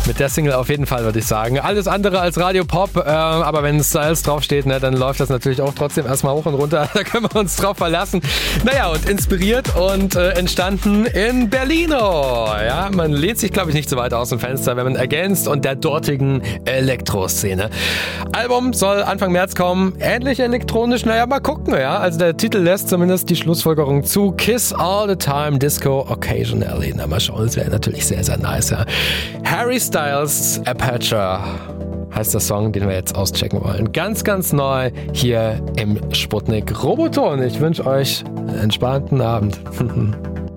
Mit der Single auf jeden Fall, würde ich sagen. Alles andere als Radio-Pop, aber wenn Styles draufsteht, ne, dann läuft das natürlich auch trotzdem erstmal hoch und runter. Da können wir uns drauf verlassen. Naja, und inspiriert und entstanden in Berlino. Ja, man lehnt sich, glaube ich, nicht so weit aus dem Fenster, wenn man ergänzt und der dortigen Elektroszene. Album soll Anfang März kommen. Ähnlich elektronisch, naja, mal gucken, ja. Also der Titel lässt zumindest die Schlussfolgerung zu. Kiss All the Time, Disco Occasionally. Na, mal schauen, das wäre natürlich sehr, sehr nice, ja. Harry Styles, Aperture heißt der Song, den wir jetzt auschecken wollen. Ganz, ganz neu hier im Sputnik Roboton. Ich wünsche euch einen entspannten Abend.